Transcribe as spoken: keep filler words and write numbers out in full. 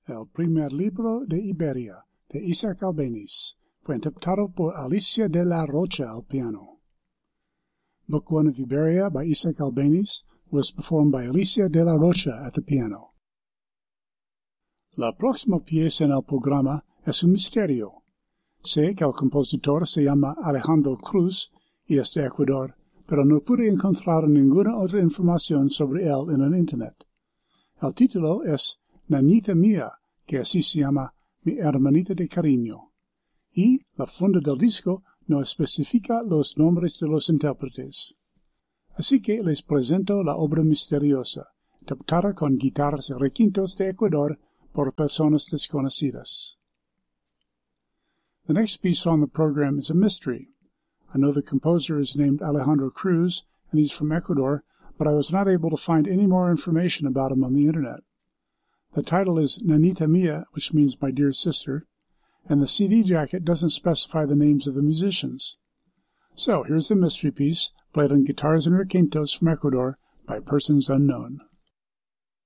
El primer libro de Iberia, de Isaac Albéniz, fue interpretado por Alicia de la Rocha al piano. Book one of Iberia by Isaac Albéniz was performed by Alicia de la Rocha at the piano. La próxima pieza en el programa es un misterio. Sé que el compositor se llama Alejandro Cruz y es de Ecuador, pero no pude encontrar ninguna otra información sobre él en el Internet. El título es Nanita Mía, que así se llama Mi Hermanita de Cariño, y la funda del disco no especifica los nombres de los intérpretes. Así que les presento la obra misteriosa, interpretada con guitarras y requintos de Ecuador por personas desconocidas. The next piece on the program is a mystery. I know the composer is named Alejandro Cruz, and he's from Ecuador, but I was not able to find any more information about him on the Internet. The title is Nanita Mía, which means my dear sister, and the C D jacket doesn't specify the names of the musicians. So here's the mystery piece, played on guitars and requintos from Ecuador by persons unknown.